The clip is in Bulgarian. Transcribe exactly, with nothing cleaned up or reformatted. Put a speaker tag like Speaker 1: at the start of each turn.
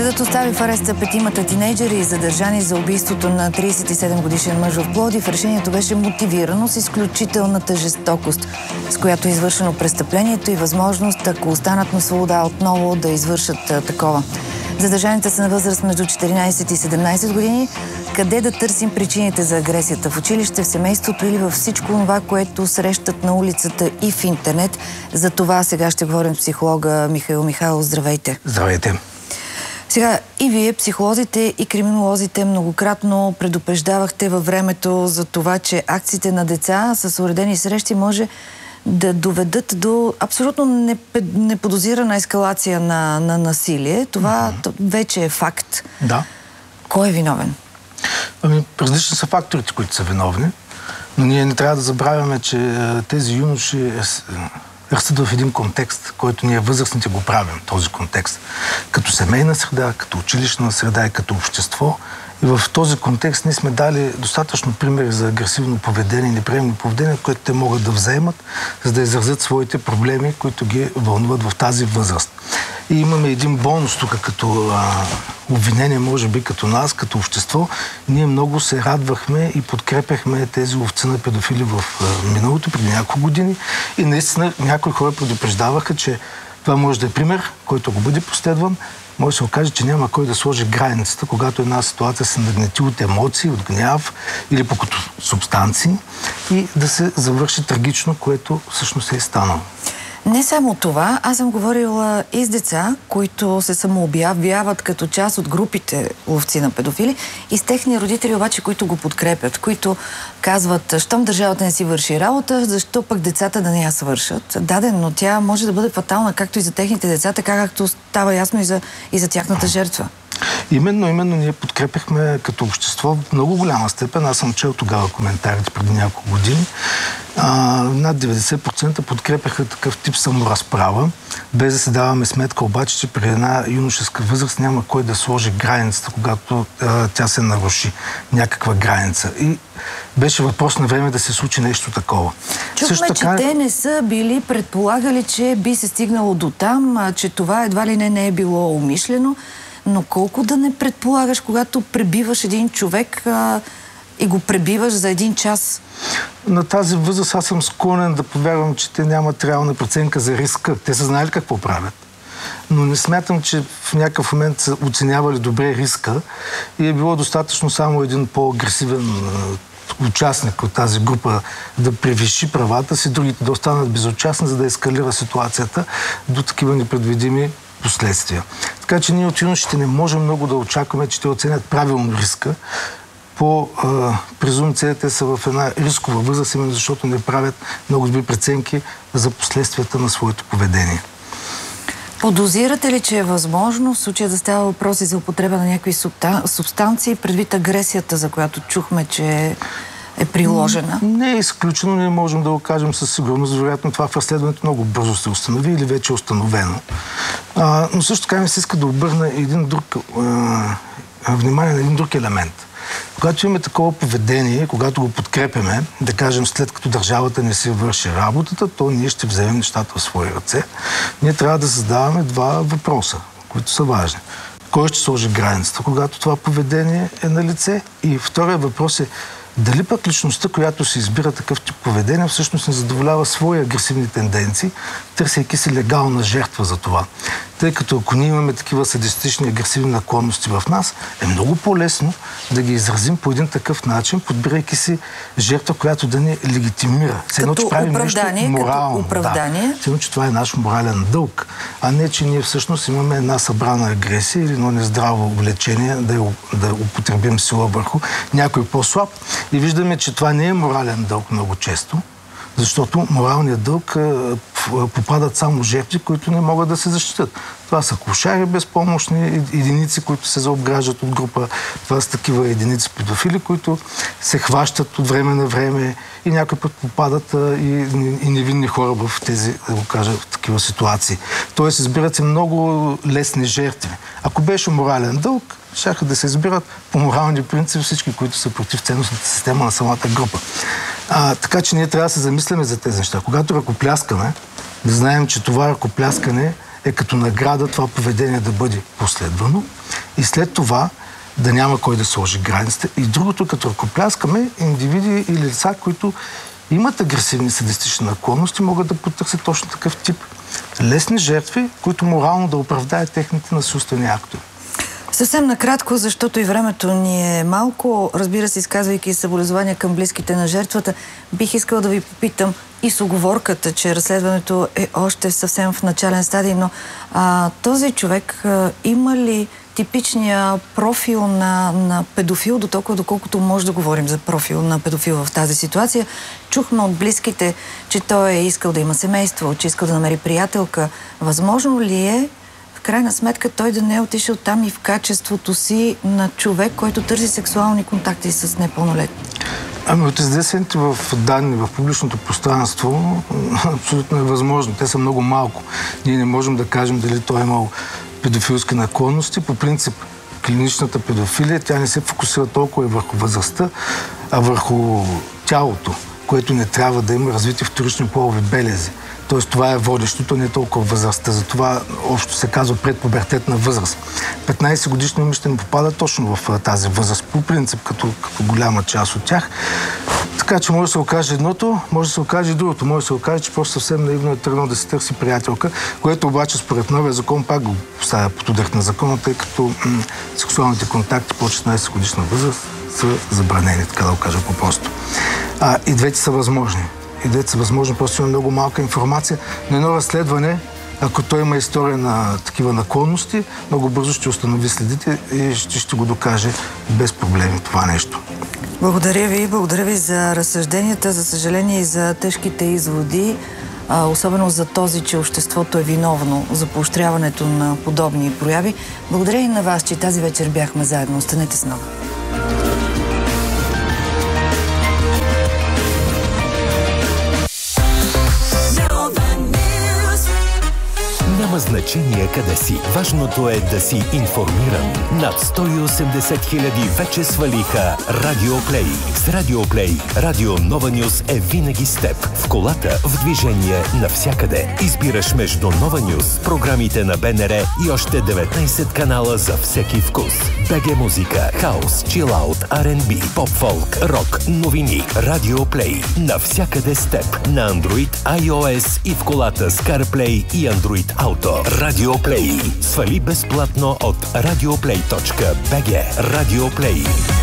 Speaker 1: Съдът остави в ареста петимата тинейджери, задържани за убийството на тридесет и седем годишен мъж в Пловдив. Решението беше мотивирано с изключителната жестокост, с която е извършено престъплението и възможност, ако останат на свобода, отново да извършат а, такова. Задържаните са на възраст между четиринайсет и седемнайсет години. Къде да търсим причините за агресията? В училище, в семейството или във всичко това, което срещат на улицата и в интернет? За това сега ще говорим с психолога Михаил Михайлов. Здравейте!
Speaker 2: Здравейте!
Speaker 1: Сега и вие, психолозите и криминолозите, многократно предупреждавахте във времето за това, че акциите на деца с уредени срещи може да доведат до абсолютно неподозирана ескалация на, на насилие. Това mm-hmm. вече е факт.
Speaker 2: Да.
Speaker 1: Кой е виновен?
Speaker 2: Ами, различни са факторите, които са виновни, но ние не трябва да забравяме, че тези юноши растат в един контекст, който ние възрастните го правим, този контекст. Като семейна среда, като училищна среда и като общество. И в този контекст ние сме дали достатъчно примери за агресивно поведение и неприемно поведение, което те могат да вземат, за да изразят своите проблеми, които ги вълнуват в тази възраст. И имаме един бонус тук като а, обвинение, може би като нас, като общество. Ние много се радвахме и подкрепяхме тези ловци на педофили в а, миналото, преди няколко години. И наистина някои хора предупреждаваха, че това може да е пример, който го бъде последван. Може да се окаже, че няма кой да сложи границата, когато една ситуация се нагнети от емоции, от гняв или по като субстанции и да се завърши трагично, което всъщност е станало.
Speaker 1: Не само това, аз съм говорила и с деца, които се самообявяват като част от групите ловци на педофили и с техни родители обаче, които го подкрепят, които казват, щом държавата не си върши работа, защо пък децата да не я свършат? Даден, но тя може да бъде фатална както и за техните деца, така както става ясно и за, и за тяхната жертва.
Speaker 2: Именно, именно ние подкрепяхме като общество в много голяма степен. Аз съм чел тогава коментарите преди няколко години. А, над деветдесет процента подкрепяха такъв тип саморазправа, без да се даваме сметка обаче, че при една юношеска възраст няма кой да сложи границата, когато а, тя се наруши някаква граница. И беше въпрос на време да се случи нещо такова.
Speaker 1: Чухме, така... че те не са били предполагали, че би се стигнало до там, че това едва ли не не е било умишлено. Но колко да не предполагаш, когато пребиваш един човек а, и го пребиваш за един час?
Speaker 2: На тази възраст аз съм склонен да повярвам, че те нямат реална преценка за риска. Те са знаели какво правят. Но не смятам, че в някакъв момент са оценявали добре риска и е било достатъчно само един по-агресивен участник от тази група да превиши правата си, другите да останат безучастни, за да ескалира ситуацията до такива непредвидими последствия. Така че ние от юношите не можем много да очакваме, че те оценят правилно риска. По а, презумпция те са в една рискова възраст, именно защото не правят много добри преценки за последствията на своето поведение.
Speaker 1: Подозирате ли, че е възможно в случая да става въпроси за употреба на някакви субстанции, предвид агресията, за която чухме, че е приложена?
Speaker 2: Не е изключено, не можем да го кажем със сигурност. Вероятно това в разследването много бързо се установи или вече е установено. А, но също така ми се иска да обърна един друг, а, внимание на един друг елемент. Когато имаме такова поведение, когато го подкрепяме, да кажем след като държавата не си върши работата, то ние ще вземем нещата в свои ръце. Ние трябва да задаваме два въпроса, които са важни. Кой ще сложи границата, когато това поведение е на лице? И втория въпрос е дали пък личността, която се избира такъв тип поведение, всъщност не задоволява свои агресивни тенденции, търсейки си легална жертва за това. Тъй като ако ние имаме такива садистични агресивни наклонности в нас, е много по-лесно да ги изразим по един такъв начин, подбирайки си жертва, която да ни легитимира.
Speaker 1: Като оправдание, като оправдание.
Speaker 2: Да. Едно, че това е наш морален дълг, а не, че ние всъщност имаме една събрана агресия или едно нездраво влечение да, да употребим сила върху някой по-слаб. И виждаме, че това не е морален дълг много често, защото моралният дълг е, попадат само жертви, които не могат да се защитят. Това са клошари, безпомощни единици, които се заобграждат от група. Това са такива единици педофили, които се хващат от време на време и някой път попадат а, и, и невинни хора в тези, да го кажа, в такива ситуации. Тоест, избират се много лесни жертви. Ако беше морален дълг, щяха да се избират по морални принципи всички, които са против ценностната система на самата група. А, така че ние трябва да се замисляме за тези неща. Когато ръкопляскаме, да знаем, че това ръкопляскане е като награда това поведение да бъде последвано и след това да няма кой да сложи границите. И другото, като ръкопляскаме, индивиди или лица, които имат агресивни садистични наклонности, могат да потърсят точно такъв тип лесни жертви, които морално да оправдаят техните насилствени актове.
Speaker 1: Съвсем накратко, защото и времето ни е малко, разбира се, изказвайки съболезнования към близките на жертвата, бих искала да ви попитам и с уговорката, че разследването е още съвсем в начален стадий, но а, този човек а, има ли типичния профил на, на педофил, до толкова доколкото може да говорим за профил на педофил в тази ситуация? Чухме от близките, че той е искал да има семейство, че искал да намери приятелка. Възможно ли е в крайна сметка той да не е отишъл там и в качеството си на човек, който търси сексуални контакти с непълнолетни?
Speaker 2: Ами от изнесените в данни в публичното пространство абсолютно е възможно. Те са много малко. Ние не можем да кажем дали той е имал педофилски наклонности. По принцип, клиничната педофилия, тя не се фокусира толкова и върху възрастта, а върху тялото, което не трябва да има развити вторични полови белези. Тоест това е водещото, не толкова възрастта. Затова общо се казва предпубертетна възраст. петнайсет годишни момичета не попадат точно в тази възраст, по принцип, като, като голяма част от тях. Така че може да се окаже едното, може да се окаже и другото. Може да се окаже, че просто съвсем наивно е тръгнал да си търси приятелка, което обаче според новия закон пак го поставя под удар на закона, тъй като м- сексуалните контакти по шестнайсет годишна възраст са забранени, така да го кажа по-просто. А, и двете са възможни. И двете са възможни, просто има много малка информация. Но едно разследване, ако той има история на такива наклонности, много бързо ще установи следите и ще, ще го докаже без проблеми това нещо.
Speaker 1: Благодаря ви. Благодаря ви за разсъжденията, за съжаление и за тежките изводи, а, особено за този, че обществото е виновно за поощряването на подобни прояви. Благодаря и на вас, че тази вечер бяхме заедно. Останете с нас.
Speaker 3: Няма значение къде си. Важното е да си информиран. Над сто и осемдесет хиляди вече свалиха Радио Плей. С Радио Плей Радио Нова Нюз е винаги с теб. В колата, в движение, навсякъде. Избираш между Нова Нюз, програмите на БНР и още деветнайсет канала за всеки вкус. БГ музика, хаус, чилаут, Ар енд Би, поп-фолк, рок, новини. Радио Плей. Навсякъде с теб. На Android, iOS и в колата с CarPlay и Android Auto. Радио Плей. Свали безплатно от радиоплей точка би джи. Радио Плей.